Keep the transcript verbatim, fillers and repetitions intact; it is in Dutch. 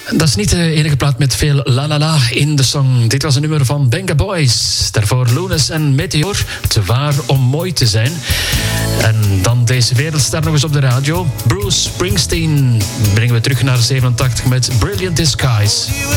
Dat is niet de enige plaat met veel la la la in de song. Dit was een nummer van Benga Boys. Daarvoor Lunas en Meteor. Te waar om mooi te zijn. En dan deze wereldster nog eens op de radio. Bruce Springsteen brengen we terug naar zevenentachtig met Brilliant Disguise.